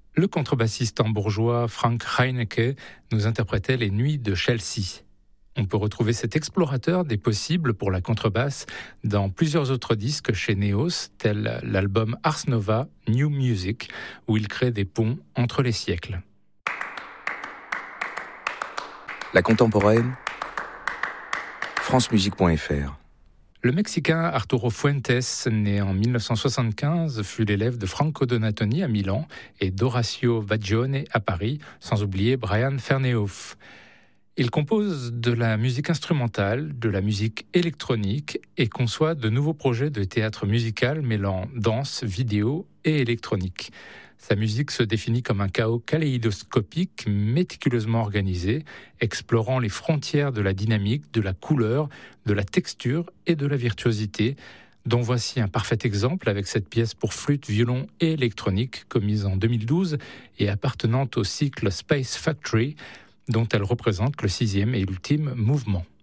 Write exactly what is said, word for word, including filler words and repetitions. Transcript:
Le contrebassiste hambourgeois Frank Reinecke nous interprétait les Nuits de Chelsea. On peut retrouver cet explorateur des possibles pour la contrebasse dans plusieurs autres disques chez Neos, tel l'album Ars Nova New Music, où il crée des ponts entre les siècles. La contemporaine, francemusique point f r. Le Mexicain Arturo Fuentes, né en dix-neuf cent soixante-quinze, fut l'élève de Franco Donatoni à Milan et d'Orazio Vagione à Paris, sans oublier Brian Ferneyhough. Il compose de la musique instrumentale, de la musique électronique et conçoit de nouveaux projets de théâtre musical mêlant danse, vidéo et électronique. Sa musique se définit comme un chaos kaléidoscopique méticuleusement organisé, explorant les frontières de la dynamique, de la couleur, de la texture et de la virtuosité, dont voici un parfait exemple avec cette pièce pour flûte, violon et électronique commise en deux mille douze et appartenant au cycle Space Factory, dont elle représente le sixième et ultime mouvement.